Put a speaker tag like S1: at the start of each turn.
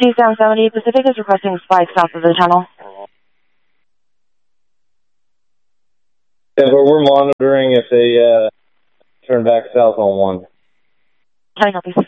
S1: 2770 Pacific is requesting spike south of the tunnel.
S2: Yeah, but we're monitoring if they turn back south on 1.
S1: Can I help you?